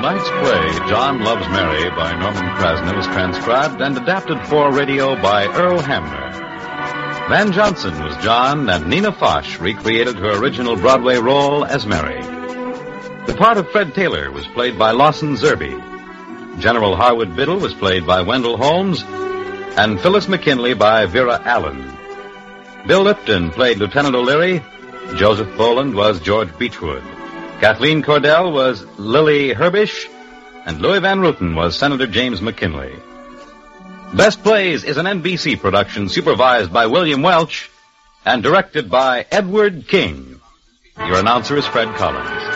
Tonight's play, John Loves Mary, by Norman Krasna, was transcribed and adapted for radio by Earl Hamner. Van Johnson was John, and Nina Foch recreated her original Broadway role as Mary. The part of Fred Taylor was played by Lawson Zerbe. General Harwood Biddle was played by Wendell Holmes, and Phyllis McKinley by Vera Allen. Bill Lipton played Lieutenant O'Leary. Joseph Boland was George Beechwood. Kathleen Cordell was Lily Herbish, and Louis Van Ruten was Senator James McKinley. Best Plays is an NBC production supervised by William Welch and directed by Edward King. Your announcer is Fred Collins.